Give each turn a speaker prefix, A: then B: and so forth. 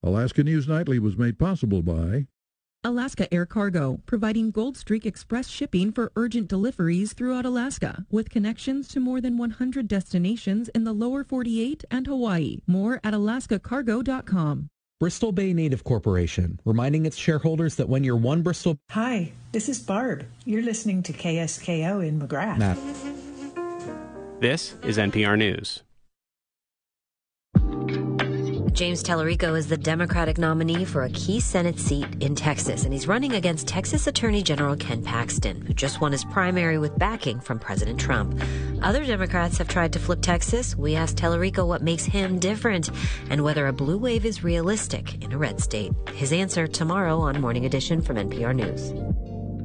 A: Alaska News Nightly was made possible by
B: Alaska Air Cargo, providing Gold Streak Express shipping for urgent deliveries throughout Alaska, with connections to more than 100 destinations in the lower 48 and Hawaii. More at alaskacargo.com.
C: Bristol Bay Native Corporation, reminding its shareholders that when you're one Bristol...
D: Hi, this is Barb. You're listening to KSKO in McGrath.
E: This is NPR News.
F: James Tallarico is the Democratic nominee for a key Senate seat in Texas, and he's running against Texas Attorney General Ken Paxton, who just won his primary with backing from President Trump. Other Democrats have tried to flip Texas. We asked Tallarico what makes him different and whether a blue wave is realistic in a red state. His answer tomorrow on Morning Edition from NPR News.